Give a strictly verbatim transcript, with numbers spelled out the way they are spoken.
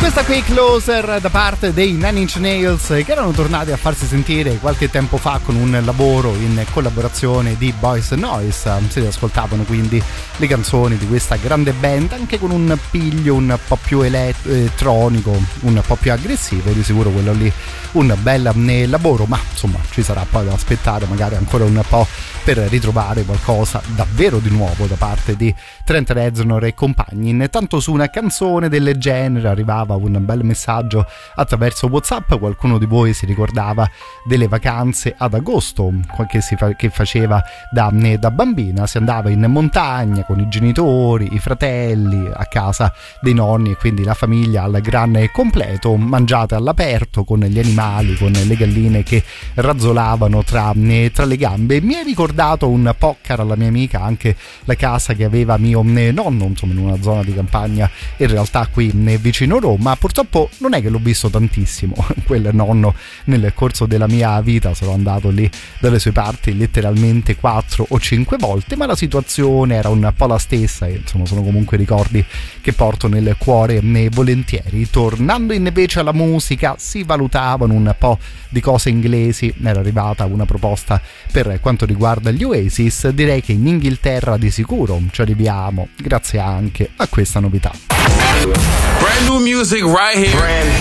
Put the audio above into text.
Questa qui Closer da parte dei Nine Inch Nails, che erano tornati a farsi sentire qualche tempo fa con un lavoro in collaborazione di Boys Noise. Si ascoltavano quindi le canzoni di questa grande band anche con un piglio un po' più elettronico, un po' più aggressivo. Di sicuro quello lì un bel lavoro, ma insomma ci sarà poi da aspettare magari ancora un po' per ritrovare qualcosa davvero di nuovo da parte di Trent Reznor e compagni. Intanto su una canzone del genere arrivava un bel messaggio attraverso WhatsApp. Qualcuno di voi si ricordava delle vacanze ad agosto che, si fa, che faceva da, da bambina. Si andava in montagna con i genitori, i fratelli, a casa dei nonni, e quindi la famiglia al gran completo, mangiate all'aperto con gli animali, con le galline che razzolavano tra, tra le gambe. Mi è ricordato un po', cara la mia amica, anche la casa che aveva mio nonno, insomma in una zona di campagna in realtà qui vicino Roma. Purtroppo non è che l'ho visto tantissimo quel nonno nel corso della mia vita, sono andato lì dalle sue parti letteralmente quattro o cinque volte, ma la situazione era un po' la stessa e insomma sono comunque ricordi che porto nel cuore volentieri. Tornando invece alla musica, si valutavano un po' di cose inglesi, era arrivata una proposta per quanto riguarda gli Oasis. Direi che in Inghilterra di sicuro ci arriviamo grazie anche a questa novità. Brand new music right here. Brand